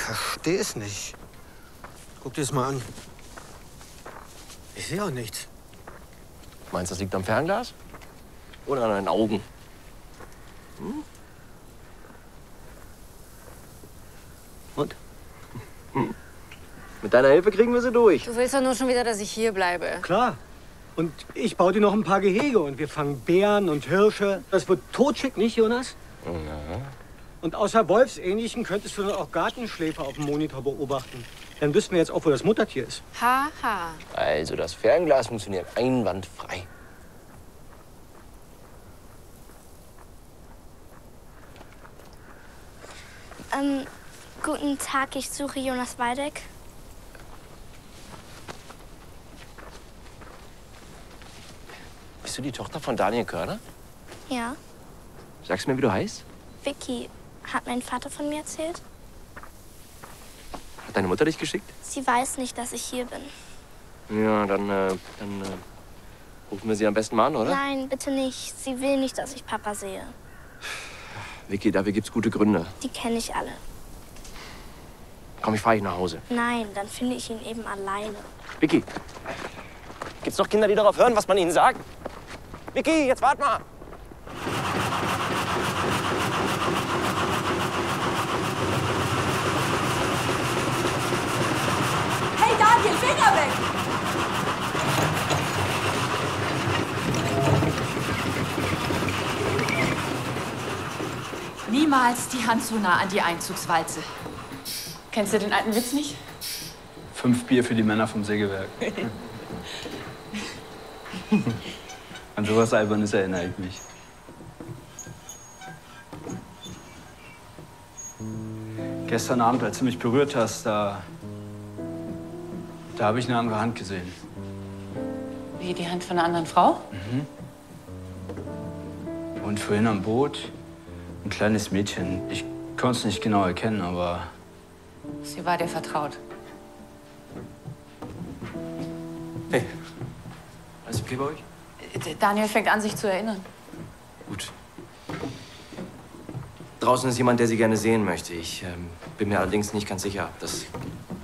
verstehe es nicht. Guck dir das mal an. Ich sehe auch nichts. Meinst du, das liegt am Fernglas? Oder an deinen Augen? Hm? Und? Mit deiner Hilfe kriegen wir sie durch. Du willst doch nur schon wieder, dass ich hier bleibe. Klar. Und ich baue dir noch ein paar Gehege und wir fangen Bären und Hirsche. Das wird totschick, nicht, Jonas? Ja. Und außer Wolfsähnlichen könntest du dann auch Gartenschläfer auf dem Monitor beobachten. Dann wüssten wir jetzt auch, wo das Muttertier ist. Haha. Also, das Fernglas funktioniert einwandfrei. Guten Tag, ich suche Jonas Waldeck. Bist du die Tochter von Daniel Körner? Ja. Sagst du mir, wie du heißt? Vicky, hat mein Vater von mir erzählt? Hat deine Mutter dich geschickt? Sie weiß nicht, dass ich hier bin. Ja, dann rufen wir sie am besten mal an, oder? Nein, bitte nicht. Sie will nicht, dass ich Papa sehe. Vicky, dafür gibt's gute Gründe. Die kenne ich alle. Komm, ich fahr dich nach Hause. Nein, dann finde ich ihn eben alleine. Vicky, gibt's noch Kinder, die darauf hören, was man ihnen sagt? Vicky, jetzt wart mal! Hey Daniel, Finger weg! Niemals die Hand so nah an die Einzugswalze. Kennst du den alten Witz nicht? 5 Bier für die Männer vom Sägewerk. An sowas Albernes erinnere ich mich. Gestern Abend, als du mich berührt hast, da habe ich eine andere Hand gesehen. Wie die Hand von einer anderen Frau? Mhm. Und vorhin am Boot ein kleines Mädchen. Ich konnte es nicht genau erkennen, aber... Sie war dir vertraut. Hey, alles okay bei euch? Daniel fängt an, sich zu erinnern. Gut. Draußen ist jemand, der Sie gerne sehen möchte. Ich bin mir allerdings nicht ganz sicher, ob das